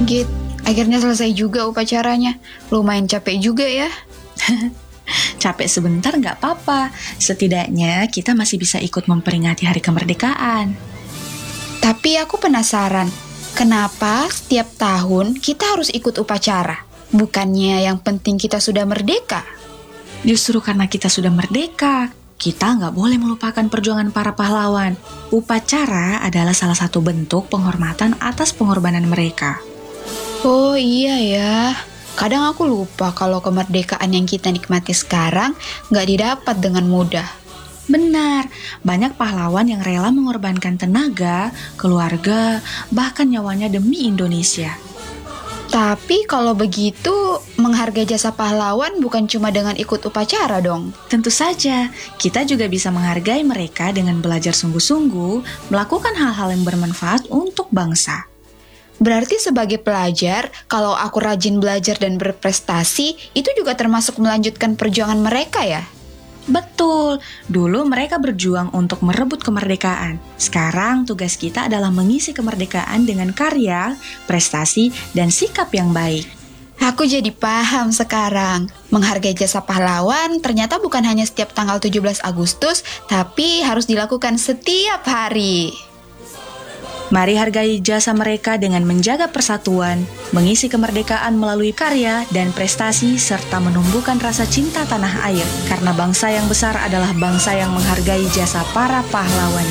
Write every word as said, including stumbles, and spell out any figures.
Git, akhirnya selesai juga upacaranya. Lumayan capek juga ya. Capek sebentar nggak apa-apa. Setidaknya kita masih bisa ikut memperingati hari kemerdekaan. Tapi aku penasaran, kenapa setiap tahun kita harus ikut upacara? Bukannya yang penting kita sudah merdeka? Justru karena kita sudah merdeka, kita nggak boleh melupakan perjuangan para pahlawan. Upacara adalah salah satu bentuk penghormatan atas pengorbanan mereka. Oh iya ya, kadang aku lupa kalau kemerdekaan yang kita nikmati sekarang nggak didapat dengan mudah. Benar, banyak pahlawan yang rela mengorbankan tenaga, keluarga, bahkan nyawanya demi Indonesia. Tapi kalau begitu, menghargai jasa pahlawan bukan cuma dengan ikut upacara dong. Tentu saja, kita juga bisa menghargai mereka dengan belajar sungguh-sungguh, melakukan hal-hal yang bermanfaat untuk bangsa. Berarti sebagai pelajar, kalau aku rajin belajar dan berprestasi, itu juga termasuk melanjutkan perjuangan mereka ya? Betul, dulu mereka berjuang untuk merebut kemerdekaan. Sekarang tugas kita adalah mengisi kemerdekaan dengan karya, prestasi, dan sikap yang baik. Aku jadi paham sekarang. Menghargai jasa pahlawan ternyata bukan hanya setiap tanggal tujuh belas Agustus, tapi harus dilakukan setiap hari. Mari hargai jasa mereka dengan menjaga persatuan, mengisi kemerdekaan melalui karya dan prestasi, serta menumbuhkan rasa cinta tanah air. Karena bangsa yang besar adalah bangsa yang menghargai jasa para pahlawan.